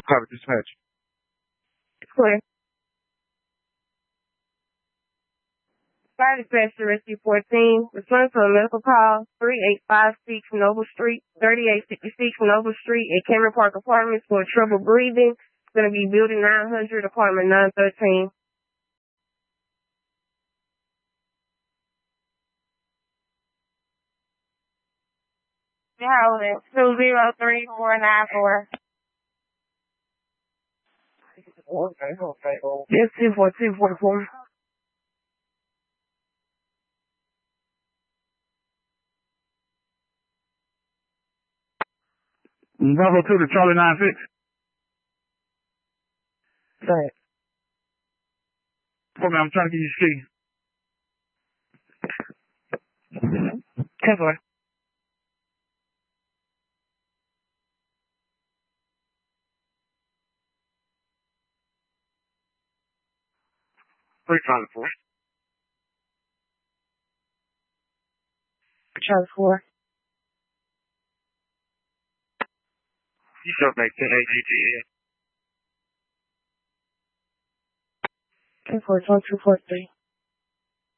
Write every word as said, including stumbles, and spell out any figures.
Copy dispatch. Clear. Fire dispatcher rescue fourteen. Return to a medical call. three eight five six Noble Street, thirty-eight sixty-six Noble Street at Cameron Park Apartments for trouble breathing. It's going to be building nine hundred, apartment nine thirteen. Howland, two zero three four nine four. Yes, two four two four four. Bravo two to Charlie nine six. Right. Hold on, I'm trying to get you ski. ten four. Three Charlie four. Charlie four. You shall make ten eight G T N. ten four, one two four three.